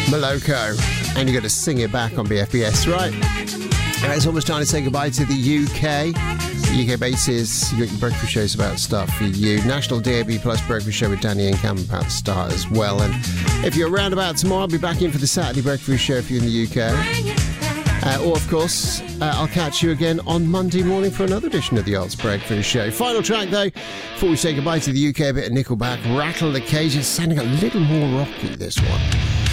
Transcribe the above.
Moloko. And you've got to sing it back on BFBS, right? It's almost time to say goodbye to the UK. The UK basis, you got your breakfast shows about stuff for you. National DAB Plus breakfast show with Danny and Cam about to start as well. And if you're around about tomorrow, I'll be back in for the Saturday breakfast show if you're in the UK. Or, of course, I'll catch you again on Monday morning for another edition of the Arts Breakfast Show. Final track, though, before we say goodbye to the UK, a bit of Nickelback, Rattle the Cages, sounding a little more rocky, this one.